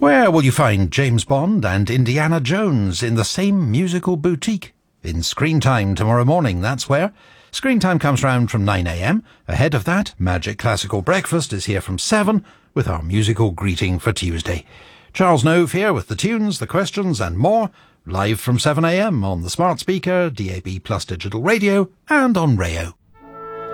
Where will you find James Bond and Indiana Jones in the same musical boutique? In Screen Time tomorrow morning, that's where. Screen Time comes round from 9 a.m. Ahead of that, Magic Classical Breakfast is here from 7 with our musical greeting for Tuesday. Charles Nove here with the tunes, the questions and more, live from 7 a.m. on the smart speaker, DAB+ digital radio and on Rayo.